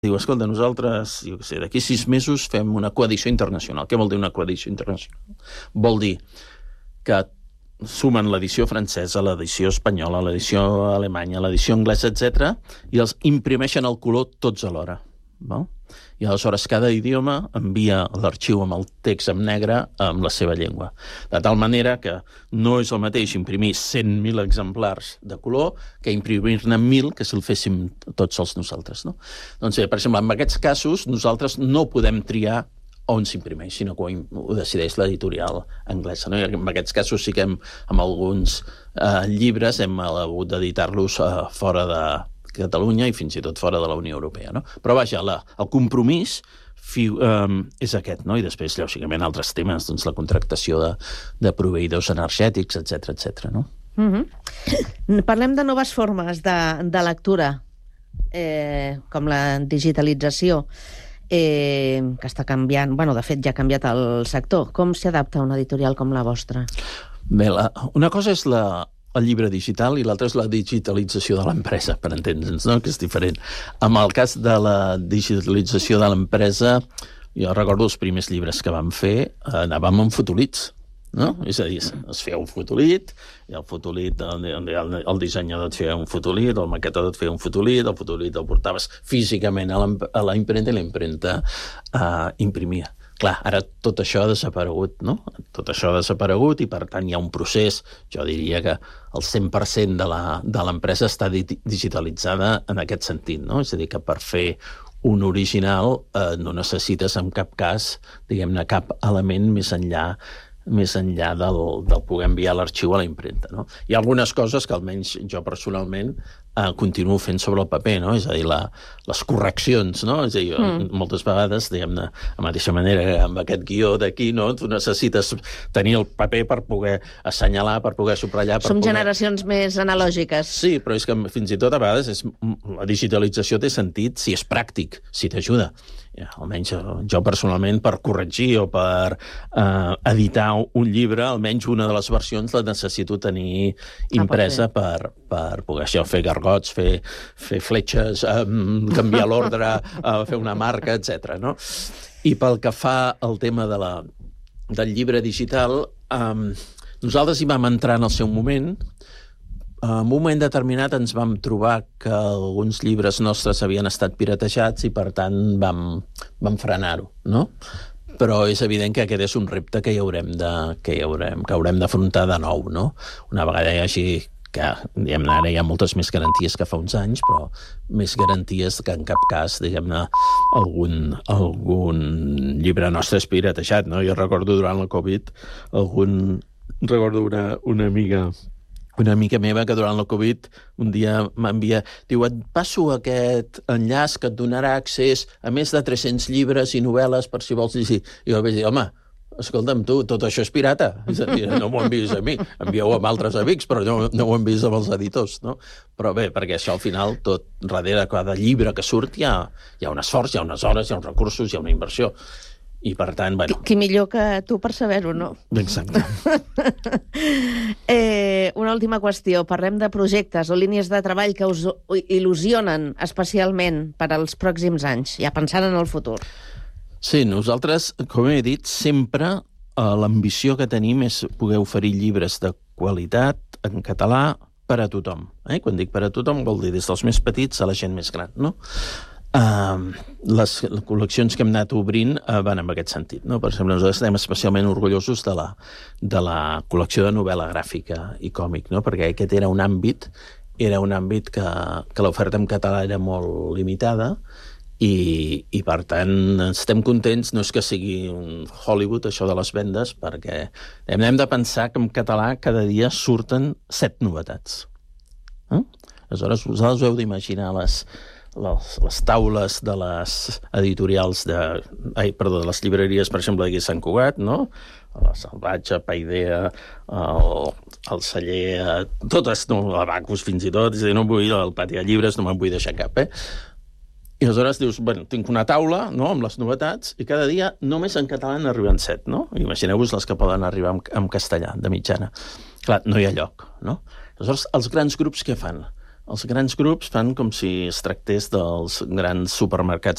diu, escolta, nosaltres, jo què sé, d'aquí 6 mesos fem una coedició internacional. Què vol dir una coedició internacional? Vol dir que sumen l'edició francesa, l'edició espanyola, l'edició alemanya, l'edició anglesa, etc., i els imprimeixen el color tots alhora. Val? I aleshores cada idioma envia l'arxiu amb el text en negre amb la seva llengua. De tal manera que no és el mateix imprimir 100.000 exemplars de color que imprimir-ne 1.000 que si el féssim tots sols nosaltres. No? Doncs bé, per exemple, en aquests casos nosaltres no podem triar on s'imprimeix, sinó que ho decideix l'editorial anglesa. No? I en aquests casos sí que amb alguns llibres hem hagut d'editar-los fora de Catalunya i fins i tot fora de la Unió Europea. No? Però vaja, el compromís és aquest, no? I després, lògicament, altres temes, doncs la contractació de proveïdors energètics, etc. No? Parlem de noves formes de lectura, com la digitalització, que està canviant, de fet ja ha canviat el sector. Com s'hi adapta una editorial com la vostra? Bé, una cosa és el llibre digital i l'altra és la digitalització de l'empresa, per entendre'ns, no? Que és diferent. En el cas de la digitalització de l'empresa, jo recordo els primers llibres que vam fer, anàvem amb fotolits, no? És a dir, es feia un fotolit, i el fotolit, el dissenyador et feia un fotolit, el maquetador et feia un fotolit el portaves físicament a la impremta i la impremta imprimia. Clar, ara tot això ha desaparegut, no? Tot això ha desaparegut i, per tant, hi ha un procés, jo diria que el 100% de l'empresa està digitalitzada en aquest sentit, no? És a dir, que per fer un original no necessites en cap cas, diguem-ne, cap element més enllà del poder enviar l'arxiu a la impremta. No? Hi ha algunes coses que almenys jo personalment continuo fent sobre el paper, no? És a dir, les correccions, no? És a dir, moltes vegades, diguem-ne, de la mateixa manera que amb aquest guió d'aquí, no? Tu necessites tenir el paper per poder assenyalar, per poder subratllar... Som generacions més analògiques. Sí, però és que fins i tot a vegades la digitalització té sentit si és pràctic, si t'ajuda. Almenys jo personalment per corregir o per editar un llibre, almenys una de les versions la necessito tenir impresa per poder això, fer gargots, fer fletxes, canviar l'ordre, fer una marca, etc. No? I pel que fa al tema del llibre digital, nosaltres hi vam entrar en el seu moment. En un moment determinat ens vam trobar que alguns llibres nostres havien estat piratejats i, per tant, vam frenar-ho, no? Però és evident que aquest és un repte que haurem d'afrontar de nou, no? Una vegada hi hagi, que diguem-ne, ara hi ha moltes més garanties que fa uns anys, però més garanties que en cap cas, diguem-ne, algun llibre nostre és piratejat, no? Jo recordo durant la Covid, recordo una amiga meva que durant la Covid un dia m'envia, diu, et passo aquest enllaç que et donarà accés a més de 300 llibres i novel·les per si vols llegir. I jo vaig dir, home, escolta'm tu, tot això és pirata. És a dir, no m'ho envies a mi, envieu amb altres amics, però no ho envies amb els editors, no? Però bé, perquè això al final, tot darrere cada llibre que surt hi ha un esforç, hi ha unes hores, hi ha uns recursos, hi ha una inversió. I, per tant, bueno... Qui millor que tu per saber-ho, no? Exacte. Una última qüestió. Parlem de projectes o línies de treball que us il·lusionen especialment per als pròxims anys, ja pensant en el futur. Sí, nosaltres, com he dit, sempre l'ambició que tenim és poder oferir llibres de qualitat en català per a tothom. Quan dic per a tothom vol dir des dels més petits a la gent més gran, no? Les col·leccions que hem anat obrint van en aquest sentit, no? Per exemple, nosaltres estem especialment orgullosos de la col·lecció de novel·la gràfica i còmic, no? Perquè aquest era un àmbit que l'oferta en català era molt limitada i per tant estem contents, no és que sigui un Hollywood això de les vendes, perquè hem de pensar que en català cada dia surten 7 novetats. Aleshores, vosaltres heu d'imaginar les taules de les editorials de les llibreries, per exemple, d'aquí Sant Cugat, no? La Salvatge, Paideia, el Celler, totes, no? La Bacus fins i tot, és a dir, no vull el pati de llibres, no me'n vull deixar cap, I aleshores dius, bueno, tinc una taula, no?, amb les novetats, i cada dia només en català n'arriben 7, no? Imagineu-vos les que poden arribar en castellà, de mitjana. Clar, no hi ha lloc, no? Aleshores, els grans grups què fan? Els grans grups fan com si es tractés dels grans supermercats